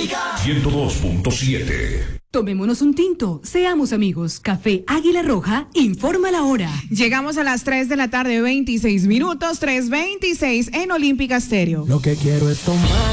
Olímpica 102.7. Tomémonos un tinto, seamos amigos. Café Águila Roja informa la hora. Llegamos a las 3 de la tarde, 26 minutos, 3:26 en Olímpica Stereo. Lo que quiero es tomar